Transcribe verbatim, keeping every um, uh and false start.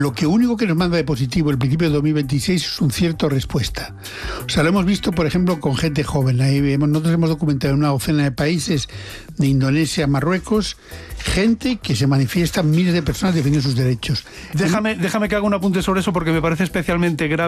Lo que único que nos manda de positivo el principio de dos mil veintiséis es un cierto respuesta. O sea, lo hemos visto, por ejemplo, con gente joven. Ahí hemos, nosotros hemos documentado en una docena de países, de Indonesia, Marruecos, gente que se manifiesta, miles de personas defendiendo sus derechos. Déjame, déjame que haga un apunte sobre eso porque me parece especialmente grave.